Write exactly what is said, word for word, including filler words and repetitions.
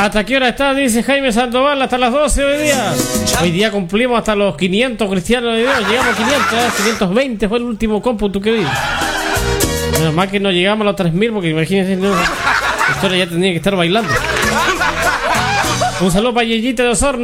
¿Hasta qué hora está? Dice Jaime Sandoval. Hasta las doce hoy día. Hoy día cumplimos hasta los quinientos cristianos de Dios. Llegamos a quinientos, ¿eh? quinientos veinte fue el último cómputo que vi. Menos mal que no llegamos a los tres mil, porque imagínense, no, la historia ya tendría que estar bailando. Un saludo para Yeyita de Osorno.